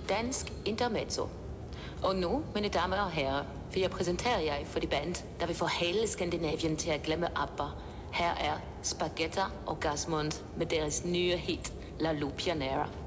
dansk intermezzo. Og nu, mine damer og herrer, vil jeg præsentere jer for det band, der vil få hele Skandinavien til at glemme ABBA. Her er Spaghetti Orgasmund med deres nye hit La Lupianera.